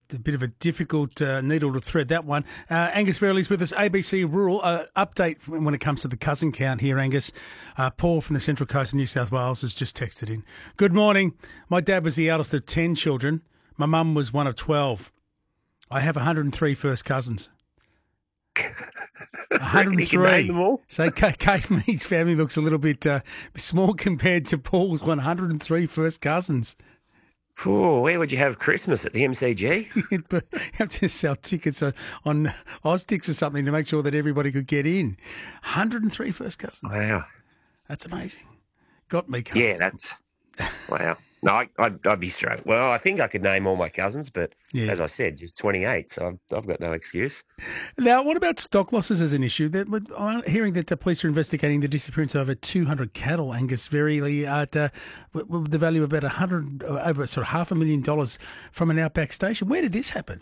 a bit of a difficult needle to thread, that one. Angus Verley's with us, ABC Rural. Update when it comes to the cousin count here, Angus. Paul from the Central Coast of New South Wales has just texted in. Good morning. My dad was the eldest of 10 children. My mum was one of 12. I have 103 first cousins. 103. So Kate Mead's family looks a little bit small compared to Paul's 103 first cousins. Oh, where would you have Christmas? At the MCG? You have to sell tickets on Oztix or something to make sure that everybody could get in. 103 first cousins. Wow. That's amazing. Got me covered. Yeah, that's... Wow. No, I'd be straight. Well, I think I could name all my cousins, but as I said, just 28, so I've got no excuse. Now, what about stock losses as an issue? I'm hearing that the police are investigating the disappearance of over 200 cattle, Angus Verley, at with the value of about over sort of $500,000 from an outback station. Where did this happen?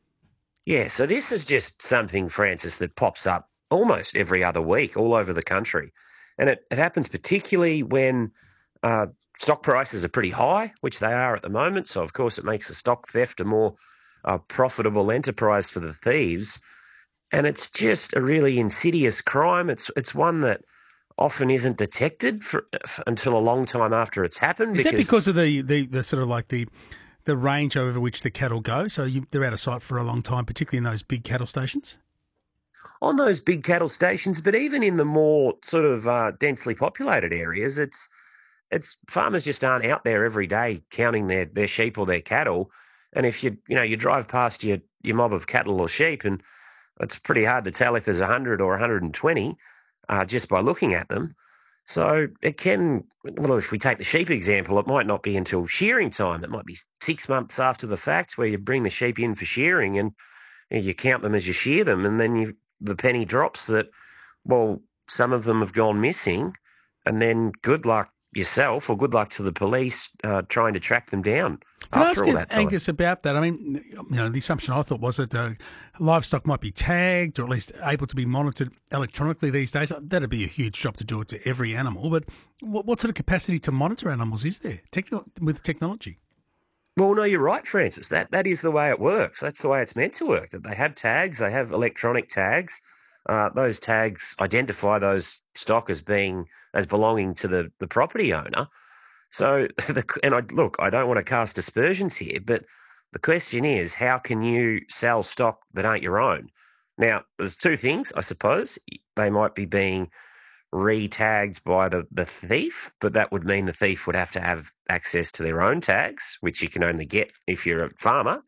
Yeah, so this is just something, Francis, that pops up almost every other week all over the country. And it happens particularly when stock prices are pretty high, which they are at the moment. So, of course, it makes the stock theft a more profitable enterprise for the thieves. And it's just a really insidious crime. It's one that often isn't detected until a long time after it's happened. Is that because of the sort of like the range over which the cattle go? So they're out of sight for a long time, particularly in those big cattle stations? On those big cattle stations, but even in the more sort of densely populated areas, it's farmers just aren't out there every day counting their sheep or their cattle. And if you drive past your mob of cattle or sheep, and it's pretty hard to tell if there's 100 or 120 just by looking at them. So it can, well, if we take the sheep example, it might not be until shearing time. It might be 6 months after the fact where you bring the sheep in for shearing and you count them as you shear them, and then the penny drops that, well, some of them have gone missing, and then good luck yourself or good luck to the police trying to track them down. Can I ask you, Angus, about that? I mean, the assumption I thought was that livestock might be tagged or at least able to be monitored electronically these days. That'd be a huge job to do it to every animal. But what sort of capacity to monitor animals is there with technology? Well, no, you're right, Francis. That is the way it works. That's the way it's meant to work, that they have tags, they have electronic tags. Those tags identify those stock as belonging to the property owner. So, I don't want to cast aspersions here, but the question is, how can you sell stock that aren't your own? Now, there's two things, I suppose. They might be being re-tagged by the thief, but that would mean the thief would have to have access to their own tags, which you can only get if you're a farmer,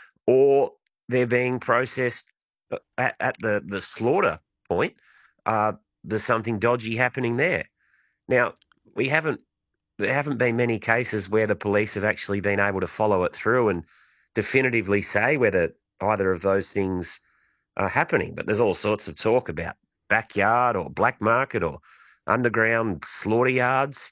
or they're being processed at the slaughter point. There's something dodgy happening there. Now, there haven't been many cases where the police have actually been able to follow it through and definitively say whether either of those things are happening. But there's all sorts of talk about backyard or black market or underground slaughter yards.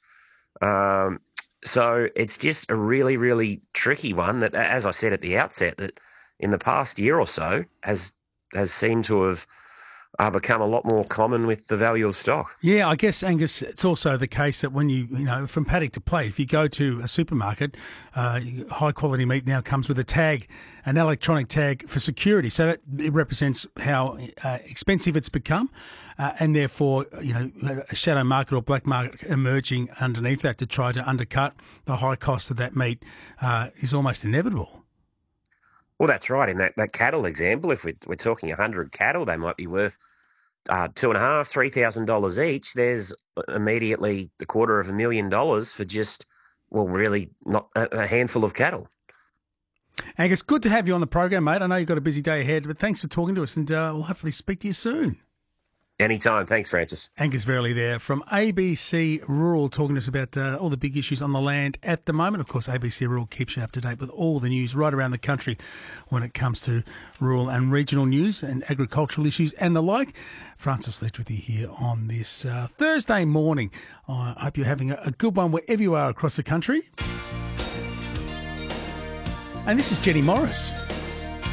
So it's just a really, really tricky one that, as I said at the outset, that in the past year or so has seemed to have become a lot more common with the value of stock. Yeah, I guess, Angus, it's also the case that when you from paddock to plate, if you go to a supermarket, high quality meat now comes with a tag, an electronic tag for security. So that it represents how expensive it's become, and therefore, a shadow market or black market emerging underneath that to try to undercut the high cost of that meat is almost inevitable. Well, that's right. In that cattle example, if we're talking 100 cattle, they might be worth $2,500, $3,000 each. There's immediately $250,000 for just, well, really not a handful of cattle. Angus, good to have you on the program, mate. I know you've got a busy day ahead, but thanks for talking to us, and we'll hopefully speak to you soon. Anytime. Thanks, Francis. Angus Verley there from ABC Rural talking to us about all the big issues on the land at the moment. Of course, ABC Rural keeps you up to date with all the news right around the country when it comes to rural and regional news and agricultural issues and the like. Francis Leach with you here on this Thursday morning. I hope you're having a good one wherever you are across the country. And this is Jenny Morris.